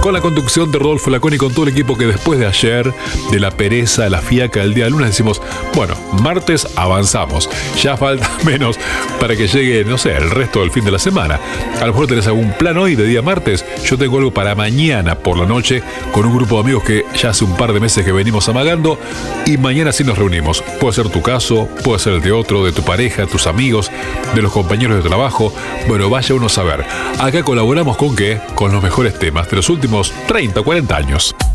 con la conducción de Rodolfo Laconi y con todo el equipo que después de ayer, de la pereza, la fiaca del día lunes, decimos, bueno, martes avanzamos. Ya falta menos para que llegue, no sé, el resto del fin de la semana. A lo mejor tenés algún plan hoy de día martes. Yo tengo algo para mañana por la noche con un grupo de amigos que ya hace un par de meses que venimos amagando y mañana sí nos reunimos. Puede ser tu caso, puede ser el de otro, de tu pareja, tus amigos, de los compañeros de trabajo. Bueno, vaya uno a saber. Acá colaboramos con ¿qué? Con los mejores temas de los últimos 30 o 40 años.